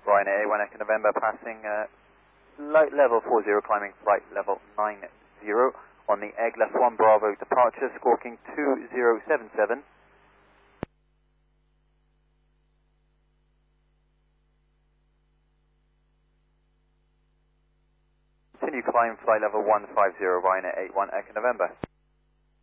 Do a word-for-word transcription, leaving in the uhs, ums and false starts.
Ryanair A one Echo November passing uh, light level four zero, climbing flight level nine zero on the egg left one Bravo departure, squawking two zero seven seven. Continue climb flight level one five zero, Ryanair eight one Echo November.